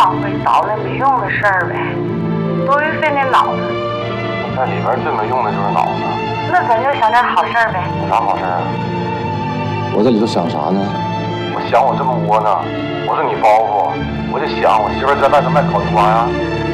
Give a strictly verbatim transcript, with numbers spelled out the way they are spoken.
荒废捣乱没用的事儿呗，多余费那脑子。 在里边最没用的就是脑子。 那咱就想点好事儿呗。 有啥好事啊？ 我这里头想啥呢？ 我想我这么窝囊，我是你包袱，我就想我媳妇在外头卖烤地瓜呀。